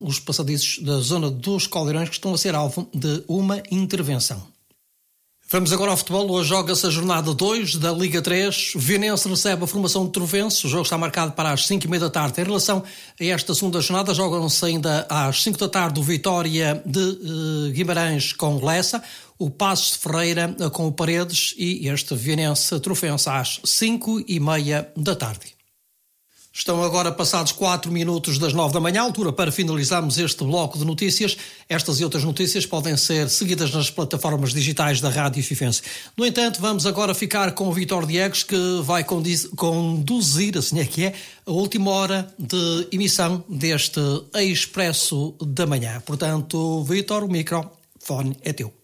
os passadizos da zona dos Caldeirões que estão a ser alvo de uma intervenção. Vamos agora ao futebol. Hoje joga-se a jornada 2 da Liga 3. Vinense recebe a formação de Trovense. O jogo está marcado para as 5h30 da tarde. Em relação a esta segunda jornada, jogam-se ainda às 5 da tarde o Vitória de Guimarães com Lessa, o Passos de Ferreira com o Paredes e este Vinense Trofense às 5h30 da tarde. Estão agora passados 4 minutos das 9 da manhã, altura para finalizarmos este bloco de notícias. Estas e outras notícias podem ser seguidas nas plataformas digitais da Rádio Fifense. No entanto, vamos agora ficar com o Vítor Diegues, que vai conduzir, assim é que é, a última hora de emissão deste Expresso da Manhã. Portanto, Vítor, o microfone é teu.